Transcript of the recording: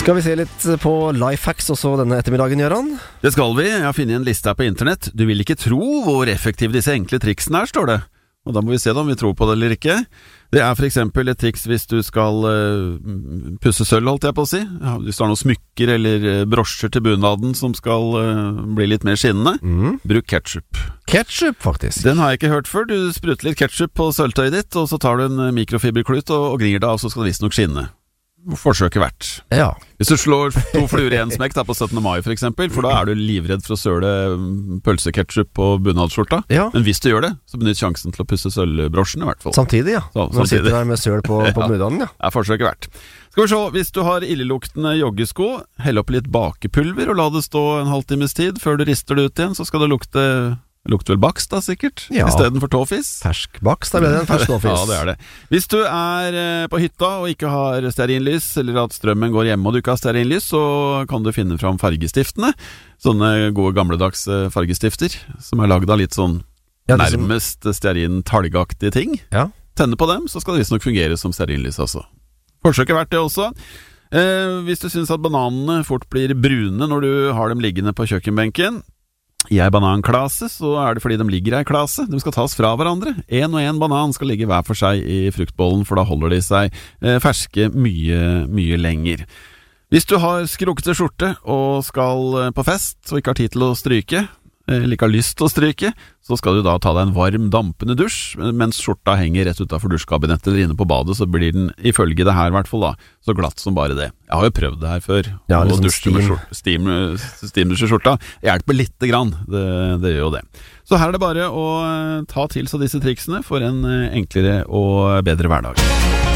Skal vi se litt på lifehacks også denne ettermiddagen, Gøran? Det skal vi. Jeg har funnet en liste her på internett. Du vil ikke tro hvor effektive disse enkle triksene er, står det. Og da må vi se da om vi tror på det eller ikke. Det er for eksempel et triks hvis du skal pusse sølv, holdt jeg på å si. Ja, hvis du har noen smykker eller brosjer til bunaden som skal bli litt mer skinnende, bruk ketchup. Ketchup, faktisk. Den har jeg ikke hørt før. Du spruter litt ketchup på sølvtøyet ditt, og så tar du en mikrofiberklut og gnir det av, så skal det visst nok skinne. Forsøket verdt. Ja. Hvis du slår 2 fluer i en smekk da, på 17. mai for eksempel, for da er du livredd for å søle pølseketchup på bunadsskjorta. Ja. Men hvis du gjør det, så benytt sjansen til å pusse sølvbrosjen i hvert fall. Samtidig, ja. Så, når du sitter der med søl på bunaden, ja. Det er forsøket verdt. Skal vi se, hvis du har illeluktende joggesko, hell opp litt bakepulver og la det stå en halvtimes tid. Før du rister det ut igjen, så skal det lukter vel bakst da, sikkert? Ja. I stedet for tåfis. Fersk bakst, da blir det en fersk tåfis. Ja, det er det. Hvis du er på hytta og ikke har stearinlys, eller at strømmen går hjemme og du ikke har stearinlys, så kan du finne fram fargestiftene. Sånne gode gamledags fargestifter, som er laget av litt sånn nærmest stearin-talgaktige ting. Ja. Tenne på dem, så skal det visst nok fungere som stearinlys altså. Forsøket verdt det også. Hvis du synes at bananene fort blir brune når du har dem liggende på kjøkkenbenken, i ei bananklase, så er det fordi de ligger i ei klase. De skal tas fra hverandre. En og en banan skal ligge hver for seg i fruktbollen, for da holder de seg ferske mye lenger. Hvis du har skrukkete skjorte og skal på fest, og ikke har tid til å stryke, eller ikke har lyst til å stryke, så skal du da ta deg en varm, dampende dusj, mens skjorta henger rett utenfor dusjkabinettet eller inne på badet, så blir den, ifølge det her i hvert fall da, så glatt som bare det. Jeg har jo prøvd det her før. Ja, og liksom steamdusje skjorta hjelper litt grann, det gjør jo det. Så her er det bare å ta til seg disse triksene for en enklere og bedre hverdag.